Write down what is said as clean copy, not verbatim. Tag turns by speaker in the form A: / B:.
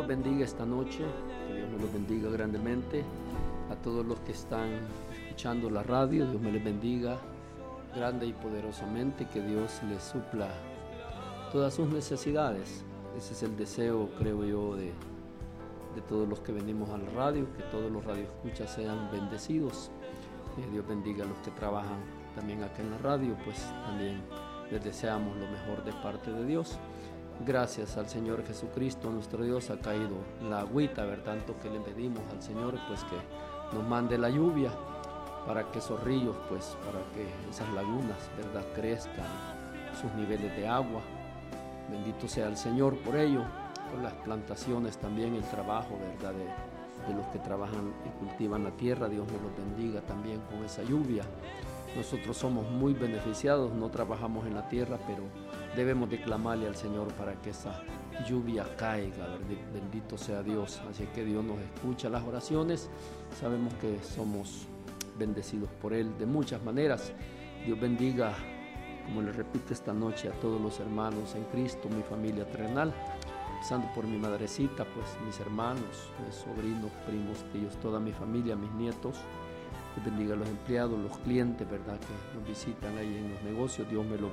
A: bendiga esta noche, que Dios me los bendiga grandemente. A todos los que están escuchando la radio, Dios me les bendiga grande y poderosamente, que Dios les supla todas sus necesidades. Ese es el deseo, creo yo, de todos los que venimos a la radio, que todos los radioescuchas sean bendecidos. Dios bendiga a los que trabajan también acá en la radio, pues también les deseamos lo mejor de parte de Dios. Gracias al Señor Jesucristo, nuestro Dios, ha caído la agüita, tanto que le pedimos al Señor pues que nos mande la lluvia para que esos ríos, pues para que esas lagunas, crezcan sus niveles de agua. Bendito sea el Señor por ello, por las plantaciones también, el trabajo, de los que trabajan y cultivan la tierra. Dios nos los bendiga también con esa lluvia. Nosotros somos muy beneficiados, no trabajamos en la tierra, pero debemos de clamarle al Señor para que esa lluvia caiga. Bendito sea Dios. Así que Dios nos escucha las oraciones. Sabemos que somos bendecidos por Él de muchas maneras. Dios bendiga, como le repito esta noche, a todos los hermanos en Cristo, mi familia terrenal, empezando por mi madrecita, pues mis hermanos, mis sobrinos, primos, tíos, toda mi familia, mis nietos. Dios bendiga a los empleados, los clientes, que nos visitan ahí en los negocios. Dios me los